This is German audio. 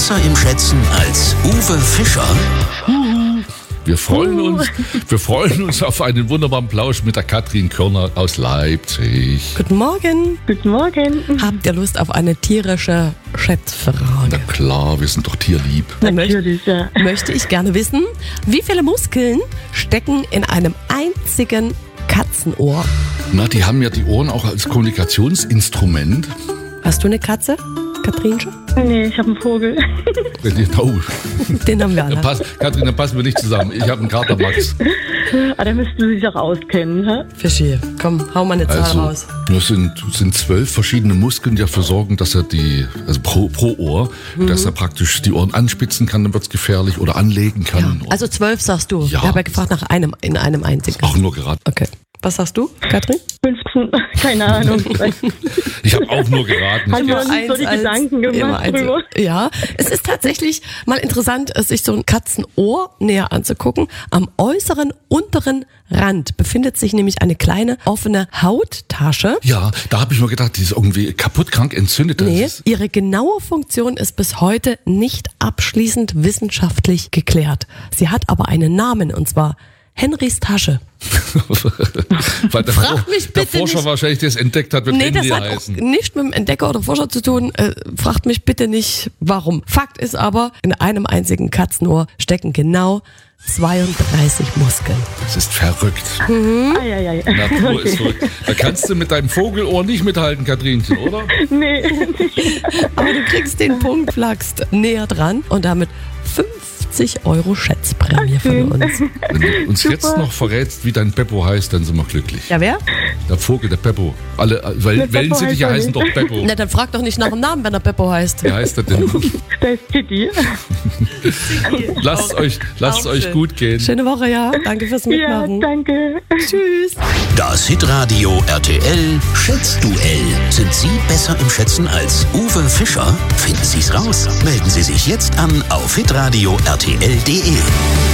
besser im Schätzen als Uwe Fischer? Wir freuen uns auf einen wunderbaren Plausch mit der Katrin Körner aus Leipzig. Guten Morgen. Guten Morgen. Habt ihr Lust auf eine tierische Schätzfrage? Na klar, wir sind doch tierlieb. Natürlich, ja. Möchte ich gerne wissen, wie viele Muskeln stecken in einem einzigen Katzenohr? Na, die haben ja die Ohren auch als Kommunikationsinstrument. Hast du eine Katze, Katrinchen? Nee, ich habe einen Vogel. Oh, Den haben wir alle. Katrin, dann passen wir nicht zusammen. Ich habe einen Kater Max. Aber da müssten Sie sich auch auskennen, hä? Fischi, komm, hau mal eine Zahl raus. Das sind 12 verschiedene Muskeln, die dafür sorgen, dass er pro Ohr, dass er praktisch die Ohren anspitzen kann, dann wird es gefährlich, oder anlegen kann. Also 12 sagst du. Ja. Ich habe ja gefragt nach einem einzigen. Auch nur geraten. Okay. Was sagst du, Katrin? 15, keine Ahnung. Ich habe auch nur geraten. Haben wir uns nicht so die Gedanken gemacht drüber? Ja, es ist tatsächlich mal interessant, sich so ein Katzenohr näher anzugucken. Am äußeren unteren Rand befindet sich nämlich eine kleine offene Hauttasche. Ja, da habe ich mir gedacht, die ist irgendwie kaputt, krank, entzündet. Nee, ihre genaue Funktion ist bis heute nicht abschließend wissenschaftlich geklärt. Sie hat aber einen Namen, und zwar Henrys Tasche. Weil der Forscher nicht. wahrscheinlich das entdeckt hat, wird Henry das hat heißen. auch nicht mit dem Entdecker oder Forscher zu tun. Fragt mich bitte nicht, warum. Fakt ist aber, in einem einzigen Katzenohr stecken genau 32 Muskeln. Das ist verrückt. Eieiei. Natur ist verrückt. Da kannst du mit deinem Vogelohr nicht mithalten, Katrinchen, oder? Nee. Aber du kriegst den Punkt, flachst näher dran und damit 50 € Schätzprämie von uns. Wenn du uns jetzt noch verrätst, wie dein Beppo heißt, dann sind wir glücklich. Ja, wer? Der Vogel, der Beppo. Alle Wellensittiche heißt er heißen doch Beppo. Na, dann frag doch nicht nach dem Namen, wenn er Beppo heißt. Wie heißt er denn? Da ist Titi. Lasst es euch gut gehen. Schöne Woche, ja. Danke fürs Ja, Mitmachen. danke. Tschüss. Das Hitradio RTL Schätzduell. Sind Sie besser im Schätzen als Uwe Fischer? Finden Sie es raus. Melden Sie sich jetzt an auf hitradio RTL.de.